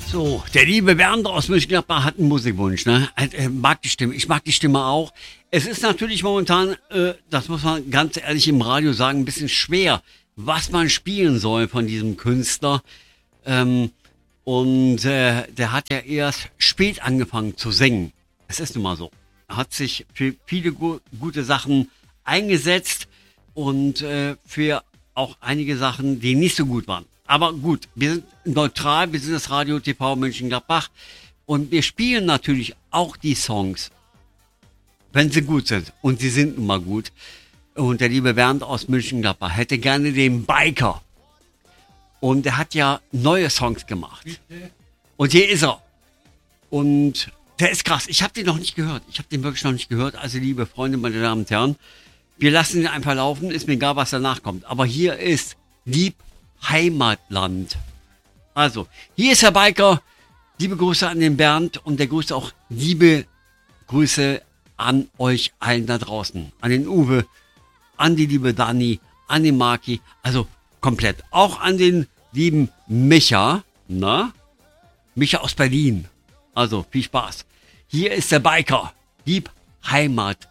So, der liebe Bernd aus Mönchengladbach hat einen Musikwunsch, ne? Er mag die Stimme, ich mag die Stimme auch. Es ist natürlich momentan, das muss man ganz ehrlich im Radio sagen, ein bisschen schwer, was man spielen soll von diesem Künstler. Der hat ja erst spät angefangen zu singen. Es ist nun mal so. Er hat sich für viele gute Sachen eingesetzt und für auch einige Sachen, die nicht so gut waren. Aber gut, wir sind neutral, wir sind das Radio TV Mönchengladbach und wir spielen natürlich auch die Songs, wenn sie gut sind. Und sie sind nun mal gut. Und der liebe Bernd aus Mönchengladbach hätte gerne den Biker. Und er hat ja neue Songs gemacht. Und hier ist er. Und der ist krass. Ich habe den noch nicht gehört. Ich habe den wirklich noch nicht gehört. Also liebe Freunde, meine Damen und Herren, wir lassen ihn einfach laufen. Ist mir egal, was danach kommt. Aber hier ist Lieb Heimatland. Also, hier ist der Biker. Liebe Grüße an den Bernd und der Grüße auch liebe Grüße an euch allen da draußen. An den Uwe, an die liebe Dani, an den Marki, also komplett. Auch an den lieben Micha, Micha aus Berlin. Also, viel Spaß. Hier ist der Biker. Lieb Heimatland.